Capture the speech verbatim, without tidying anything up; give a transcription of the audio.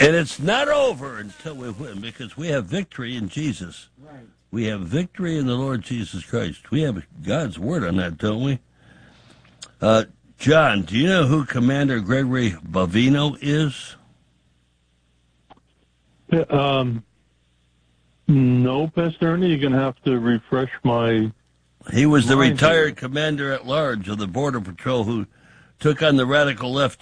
And it's not over until we win, because we have victory in Jesus. Right. We have victory in the Lord Jesus Christ. We have God's word on that, don't we? Uh, John, do you know who Commander Gregory Bovino is? Um, no, Pastor Ernie, you're going to have to refresh my... He was the mind retired here. commander at large of the Border Patrol who took on the radical left